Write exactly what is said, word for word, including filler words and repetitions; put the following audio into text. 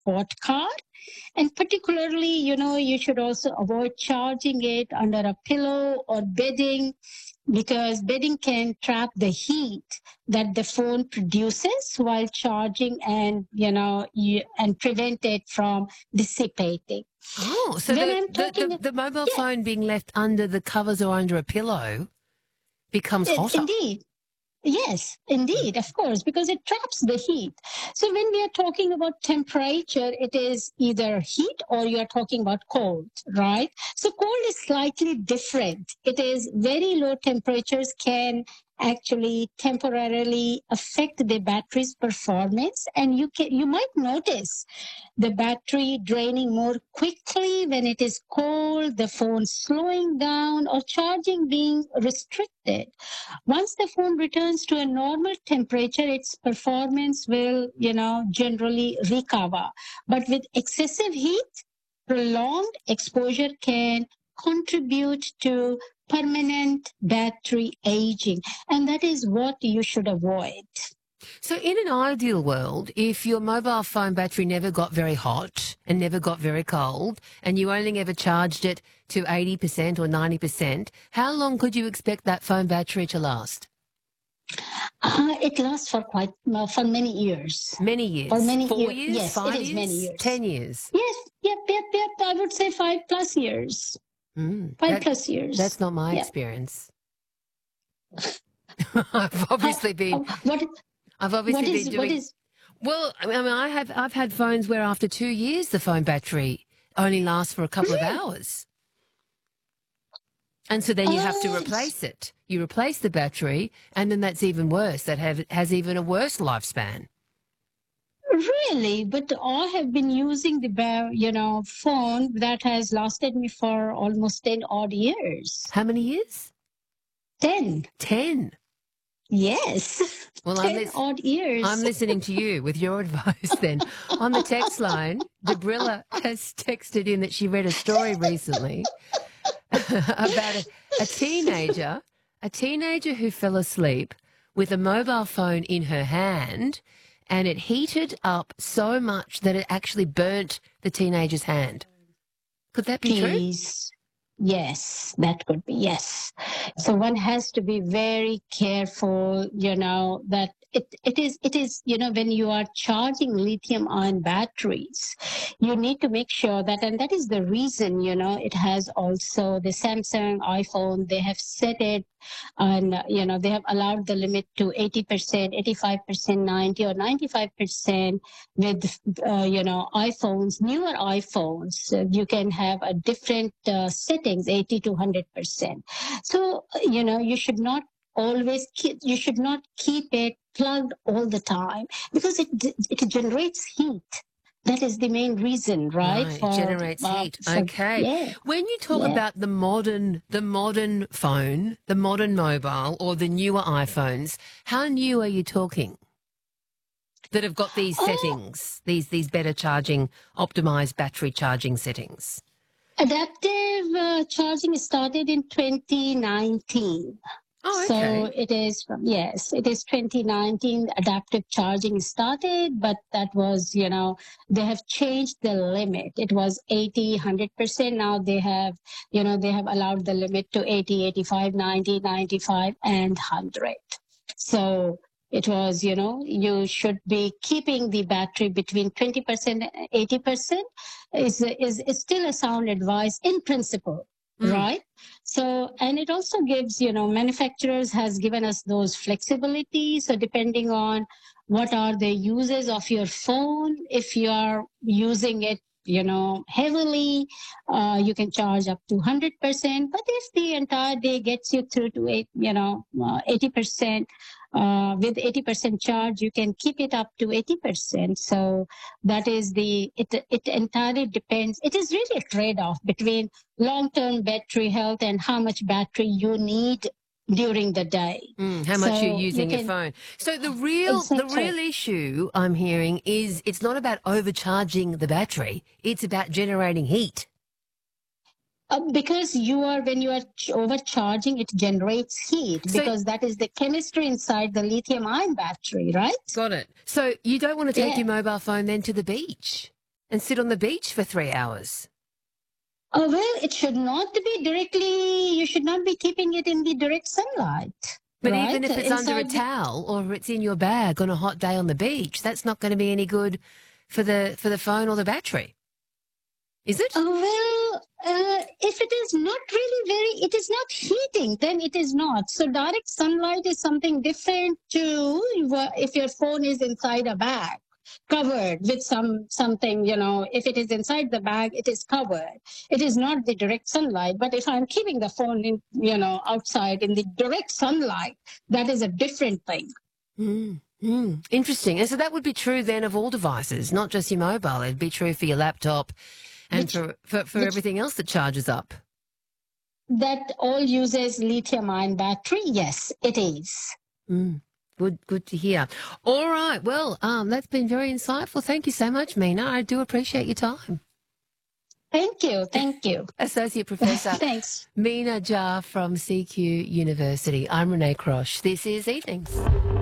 hot car. And particularly, you know, you should also avoid charging it under a pillow or bedding, because bedding can trap the heat that the phone produces while charging, and, you know, you, and prevent it from dissipating. Oh, so When the, I'm the, talking, the, the mobile yeah, phone being left under the covers or under a pillow becomes it, hotter. indeed. Yes, indeed, of course, because it traps the heat. So when we are talking about temperature, it is either heat or you are talking about cold, right? So cold is slightly different. It is very low temperatures can actually temporarily affect the battery's performance, and you can you might notice the battery draining more quickly when it is cold, the phone slowing down, or charging being restricted. Once the phone returns to a normal temperature, its performance will, you know, generally recover. But with excessive heat, prolonged exposure can contribute to permanent battery aging. And that is what you should avoid. So in an ideal world, if your mobile phone battery never got very hot and never got very cold and you only ever charged it to eighty percent or ninety percent, how long could you expect that phone battery to last? Uh, it lasts for quite, uh, for many years. Many For years? many Four years. years? Yes, it Five is many years? years. Ten years? Yes, yep, yep, yep. I would say five plus years. Mm, Five that, plus years. that's not my Yeah. experience. I've How, obviously been, how, what, I've what obviously been is, what doing, is, well, I mean, I have, I've had phones where after two years the phone battery only lasts for a couple of hours. And so then you have to uh, replace it. You replace the battery, and then that's even worse. That have, has even a worse lifespan. really? But I have been using the, ba- you know, phone that has lasted me for almost ten odd years. How many years? ten. Ten. Yes. Well, I'm ten lis- odd years. I'm listening to you with your advice then. On the text line, Debrilla has texted in that she read a story recently about a, a teenager, a teenager who fell asleep with a mobile phone in her hand, and it heated up so much that it actually burnt the teenager's hand. Could that be true? Please. Yes, that could be. Yes. So one has to be very careful, you know, that it, it is, it is, you know, when you are charging lithium ion batteries, you need to make sure that, and that is the reason, you know, it has also the Samsung iPhone, they have set it, and, uh, you know, they have allowed the limit to eighty percent, eighty-five percent, ninety or ninety-five percent with, uh, you know, iPhones, newer iPhones. Uh, you can have a different uh, settings, eighty to one hundred percent. So, uh, you know, you should not always keep, you should not keep it plugged all the time, because it, it generates heat. That is the main reason, right? Right, it For, generates uh, heat. for Okay. yeah, When you talk yeah. about the modern the modern phone, the modern mobile or the newer iPhones, how new are you talking? That have got these Uh, settings, these these better charging, optimized battery charging settings. Adaptive uh, charging started in twenty nineteen. Oh, So okay. it is from, yes, it is twenty nineteen adaptive charging started, but that was, you know, they have changed the limit. It was eighty, one hundred percent. Now they have, you know, they have allowed the limit to eighty, eighty-five, ninety, ninety-five, and one hundred. So it was, you know, you should be keeping the battery between twenty percent and eighty percent is, is, is still a sound advice in principle, Mm. right? So, and it also gives, you know, manufacturers has given us those flexibility. So depending on what are the uses of your phone, if you are using it, you know, heavily, uh, you can charge up to one hundred percent. But if the entire day gets you through to eight, you know, uh, eighty percent, uh, with eighty percent charge, you can keep it up to eighty percent. So that is the, it, it entirely depends. It is really a trade-off between long-term battery health and how much battery you need during the day. Mm, how much you're So you using your can, phone. So the real the exactly. real issue I'm hearing is it's not about overcharging the battery. It's about generating heat. Uh, because you are, when you are ch- overcharging, it generates heat, So because that is the chemistry inside the lithium ion battery, right? got it. So you don't want to take Yeah. your mobile phone then to the beach. and sit on the beach for three hours? Oh, well, it should not be directly, you should not be keeping it in the direct sunlight. But right? even if it's under a Inside the- towel or it's in your bag on a hot day on the beach, that's not going to be any good for the for the phone or the battery. Is it? Oh, well, uh, if it is not really very, it is not heating, then it is not. So direct sunlight is something different to if your phone is inside a bag, covered with some something, you know, if it is inside the bag, it is covered. It is not the direct sunlight. But if I'm keeping the phone in, you know, outside in the direct sunlight, that is a different thing. Mm. Mm, interesting. And so that would be true then of all devices, not just your mobile. It'd be true for your laptop and Which- for, for, for which- everything else that charges up. That all uses lithium-ion battery? Yes, it is. Mm, good, good to hear. All right. Well, um, that's been very insightful. Thank you so much, Meena. I do appreciate your time. Thank you. Thank you. Associate Professor Thanks. Meena Jha from C Q University. I'm Renee Crosh. This is Evenings.